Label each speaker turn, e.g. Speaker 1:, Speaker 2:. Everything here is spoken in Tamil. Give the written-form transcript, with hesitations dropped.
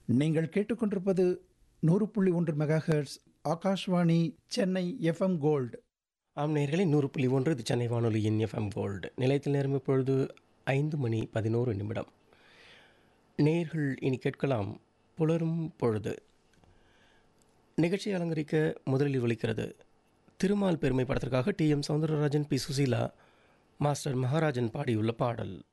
Speaker 1: நீங்கள் கேட்டுக்கொண்டிருப்பது 100.1 megahertz Akashvani Chennai FM gold.
Speaker 2: ஆம் நேயர்களே, 100.1 இது சென்னை வானொலியின் எஃப்எம் கோல்டு. நிலையத்தில் நேரம் இப்பொழுது 5:11. நேயர்கள் இனி கேட்கலாம் புலரும் பொழுது. நிகழ்ச்சியை அலங்கரிக்க முதலில் ஒலிக்கிறது திருமால் பெருமை படத்திற்காக TM. Soundararajan, B. Susheela, master மகாராஜன் பாடியுள்ள பாடல்.